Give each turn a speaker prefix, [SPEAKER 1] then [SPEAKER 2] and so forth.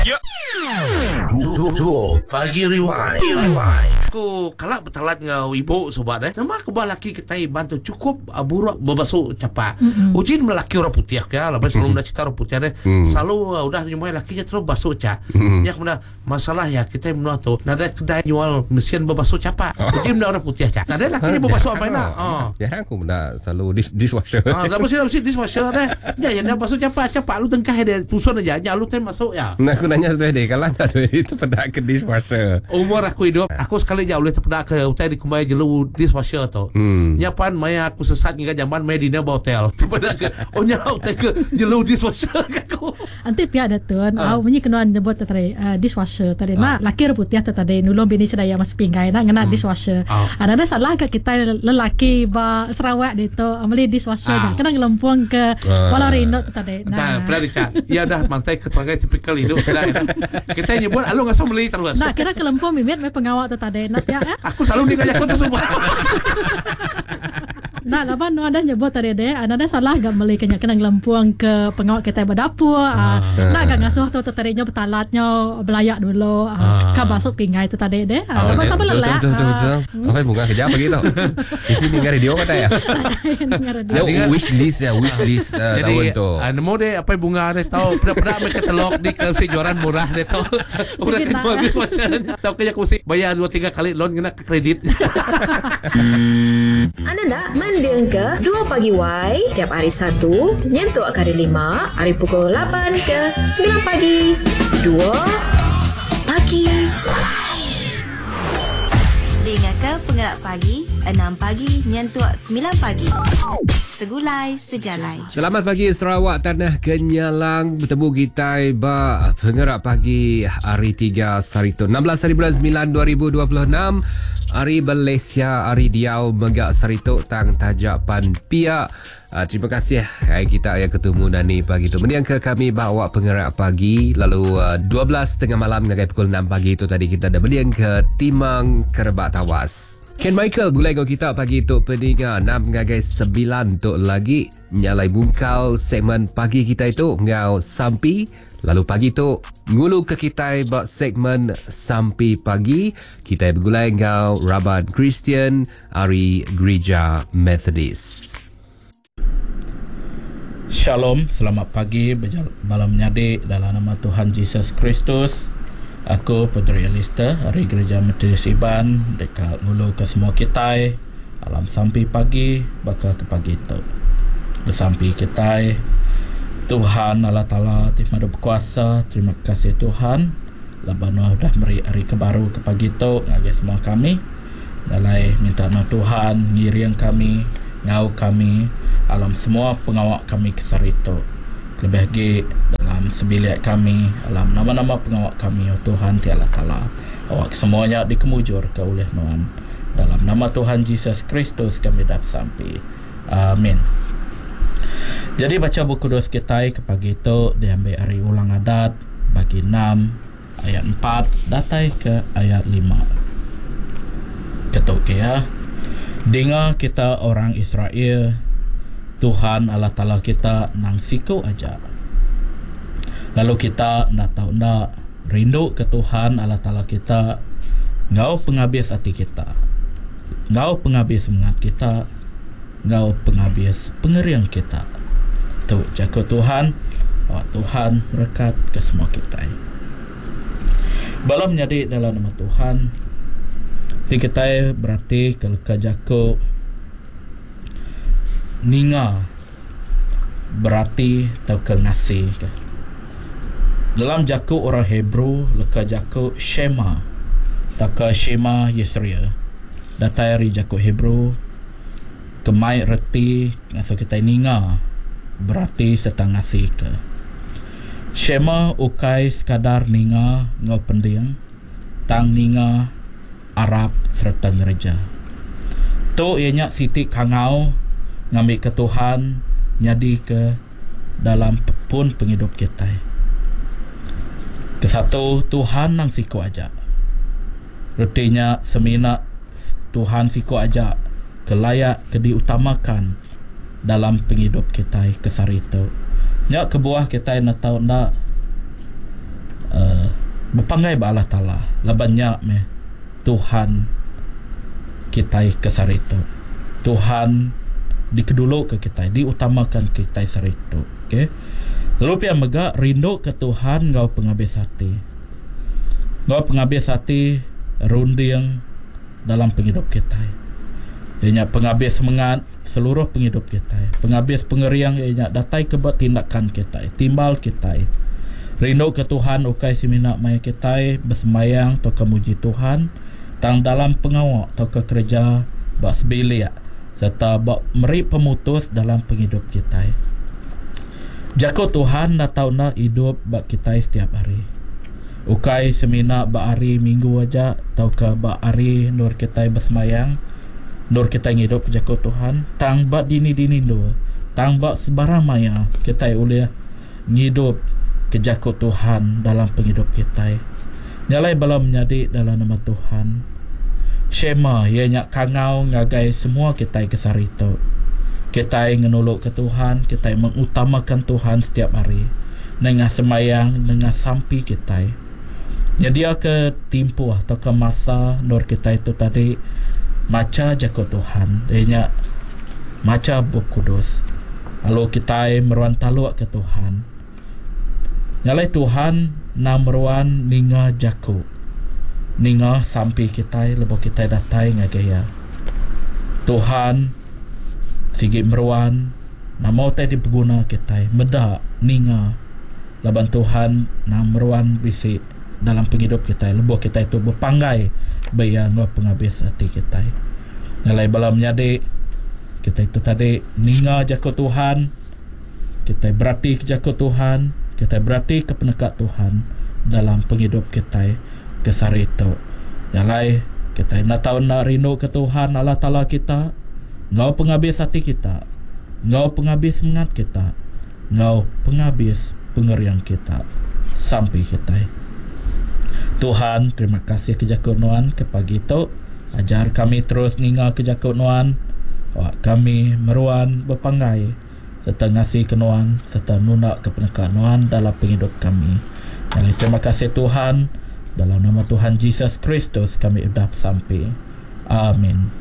[SPEAKER 1] Pagi Rewind. Aku kalak bertalat ngau ibu sobat nama aku laki kita bantu cukup buruk berbasuh capak. Ujin melaki orang putih ya, lepas selalu dah cerita orang putih selalu udah nyumai lakinya terus basuh cak. Ya kemudian masalah ya kita menua tu nada kedai jual mesin berbasuh capak. Ujin dah orang putih cak. Nada lakinya berbasuh apa nak?
[SPEAKER 2] Jarang aku benda selalu dishwasher.
[SPEAKER 1] Dah mesti dishwasher dah. Ya yang dah basuh capak lu tengkah dia tusun aja lu teh masuk ya.
[SPEAKER 2] Nah aku nanya sudah deh kalau nggak duit itu pada ke dishwasher.
[SPEAKER 1] Umur aku hidup, aku sekali jauh boleh terpedak ke hotel di kumai jelu dishwasher tu. Nyapan maya aku sesat hingga zaman maya dina hotel. Terpedak ke nya hotel ke jelu dishwasher aku.
[SPEAKER 3] Anti pihak datun, bunyi kenuan nyebut tadi dishwasher tadi. Nak laki putih tadi nulung bini sedaya mas pinggai nak ngena dishwasher. Ada salah ke kita lelaki ba Sarawak itu ameli dishwasher nak kena ngelempung ke Walarino tadi.
[SPEAKER 1] Nah, pernah dicat. Ya dah mantai keterangan tipikal hidup kita nyebut alu ngasau meli terus.
[SPEAKER 3] Nak kena kelempung mimit me pengawak tu tadi. Nak ya.
[SPEAKER 1] Aku selalu dikajak kau tu semua.
[SPEAKER 3] Nah, laban ada nyebut tadi deh, ada salah gak meli kena ngelempung ke pengawak kita berdapur. Nak gak ngasuh tu tadinya betalatnya belayak dulu. Ka basuk pinggai tu tadi deh. Laban sama lelah.
[SPEAKER 2] Betul. Apa bunga kerja apa gitu? Di sini dengar radio kata ya. Wish list tahun tu.
[SPEAKER 1] Nemu deh apa bunga deh tahu pernah mereka telok di kejuaran murah deh tahu. Udah kejual dishwasher. Tahu kerja kursi bayar 2-3 kali loan kena ke kredit.
[SPEAKER 4] Anda nak mendeng ke 2 Pagi Y tiap hari Sabtu nyentuh hari 5 hari pukul 8 ke 9 pagi 2 Pagi
[SPEAKER 5] Dengarkan Penggerak Pagi 6 pagi nyentuh 9 pagi segulai sejalai.
[SPEAKER 2] Selamat pagi Sarawak Tanah Kenyalang. Bertemu kita ba Penggerak Pagi hari 3 Sarito 16 hari bulan 9 2026. Hari Malaysia, Hari Diau Megak Sarito Tang Tajapan Pia. Terima kasih kita yang ketemu Dani pagi tu. Meniang ke kami bawa Penggerak Pagi. Lalu 12.30 malam ngagai pukul 6 pagi tu tadi kita dah meniang ke Timang Kerebak Tawas. Ken Michael bulai kau kita pagi tu peninga 6 ngagai 9 tu lagi nyalai bungkal segmen pagi kita itu ngau sampi. Lalu pagi tu ngulu ke kita buat segmen sampi pagi. Kita bergulai ngau Raban Kristian Ari Gereja Methodist.
[SPEAKER 6] Shalom, selamat pagi malam menyadik dalam nama Tuhan Yesus Kristus. Aku Padri Alistair dari Gereja Methodist Iban dekat ngulu ke semua kita alam sampai pagi bakal ke pagi tu bersampi kita Tuhan Allah Ta'ala Timadu berkuasa. Terima kasih Tuhan labana dah beri hari kebaru ke pagi tu ngagi semua kami dalai minta no Tuhan ngiriang kami ngau kami alam semua pengawak kami ke Sarito lebih lagi dalam sebilik kami dalam nama-nama pengawak kami oh Tuhan Allah Ta'ala awak semuanya dikemujur ke oleh Tuhan dalam nama Tuhan Yesus Kristus kami dah sampai amin. Jadi baca buku dos kita ke pagi itu diambil hari ulang adat bagi 6 ayat 4 datai ke ayat 5 ketuk ya. Dengar kita orang Israel Tuhan Allah Ta'ala kita nang siku aja. Lalu kita nak tahu nak rindu ke Tuhan Allah Ta'ala kita ngau penghabis hati kita, ngau penghabis semangat kita, ngau penghabis pengerian kita. Tu jaga Tuhan, awak Tuhan berkat ke semua kita. Balam menjadi dalam nama Tuhan. Kita berarti kalau jaga ninga berarti tau ke ngasih ke. Dalam jaku orang Hebrew leka jaku Shema tau ke Shema Yisrael datai ri jaku Hebrew kemai reti ngasuh kita ninga berarti setang ngasih ke. Shema ukai sekadar ninga ngau pendiang tang ninga Arab serta gereja tu ianya siti kangau ngambil ke Tuhan nyadi ke dalam pun penghidup kita. Kesatu Tuhan nang siku aja. Rutinya semina Tuhan siku aja kelayak ke diutamakan dalam penghidup kita kesarito. Nyak kebuah kita nak tahu ndak berpangai ba Allah Ta'ala la banyak me Tuhan kita kesarito. Tuhan dikedulu ke kita, diutamakan kita sarito. Okay? Lalu pia mega rindu ke Tuhan ngau penghabis hati. Ngau penghabis hati runding dalam penghidup kita. Ianya penghabis semangat seluruh penghidup kita. Penghabis pengeriang ianya datai ke tindakan kita, timbal kita. Rindu ke Tuhan ukai simina mai kita bersemayang atau kemuji Tuhan tang dalam pengawak atau ke kerja bak sebelia serta bak meri pemutus dalam penghidup kita. Jako Tuhan dah tahu nak hidup bak kita setiap hari. Ukai semina bak hari minggu aja atau ke bak hari nur kita bersemayang, nur kita hidup jako Tuhan tang bak dini-dini do, tang bak sebarang maya kita boleh hidup kejako Tuhan dalam penghidup kita. Nyalai bala menjadi dalam nama Tuhan. Shema ianya kangau ngagai semua kita kesarito. Kita ngenuluk ke Tuhan, kita mengutamakan Tuhan setiap hari. Dengan semayang, dengan sampi kita. Jadi ke timpu atau ke masa nur kita itu tadi maca jako Tuhan. Ianya maca Buku Kudus. Lalu kita meruan taluk ke Tuhan. Nyalai Tuhan namruan ninga jako. Ninga sampai kita lebo kita datai ngagaya. Tuhan sigi meruan namo tadi berguna kita meda ninga laban Tuhan namruan bisi dalam penghidup kita lebo kita itu berpanggai bayang penghabis hati kita. Nyalai bala menyadi kita itu tadi ninga jako Tuhan. Kita berarti jako Tuhan. Kita berarti ke penekat Tuhan dalam penghidup kita kesarito. Yang lain kita nak tahu nak rindu ke Tuhan Allah Ta'ala kita. Ngau penghabis hati kita, ngau penghabis semangat kita, ngau penghabis pengerian kita sampai kita. Tuhan terima kasih kejako nuan ke pagi itu. Ajar kami terus ninga kejako nuan. Kami meruan berpanggai serta ngasih kenuan serta nunak kepenekanuan dalam penghidup kami. Dan terima kasih Tuhan, dalam nama Tuhan Yesus Kristus kami udah sampai. Amin.